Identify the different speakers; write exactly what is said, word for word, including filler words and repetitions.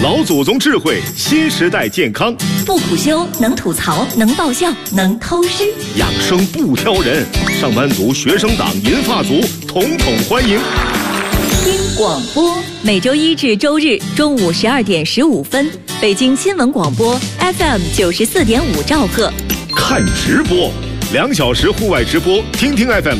Speaker 1: 老祖宗智慧，新时代健康。
Speaker 2: 不苦修，能吐槽，能爆笑，能偷师。
Speaker 1: 养生不挑人，上班族、学生党、银发族，统统欢迎。
Speaker 2: 听广播，每周一至周日中午十二点十五分，北京新闻广播 F M 九十四点五兆赫。
Speaker 1: 看直播，两小时户外直播，听听 F M